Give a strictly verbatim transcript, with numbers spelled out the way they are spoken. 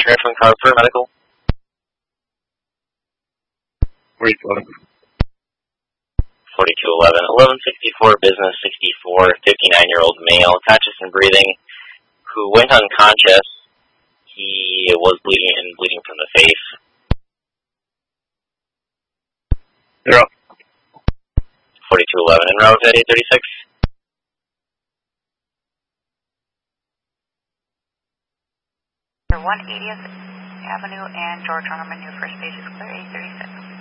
Griffin car for medical. Where are you going? forty-two eleven. eleven sixty-four business sixty-four, fifty-nine-year-old male, conscious and breathing, who went unconscious. He was bleeding and bleeding from the face. You're up. forty-two eleven en route at eight thirty-six. one eightieth Avenue and George Arman, your first stage is clear, eight thirty-six.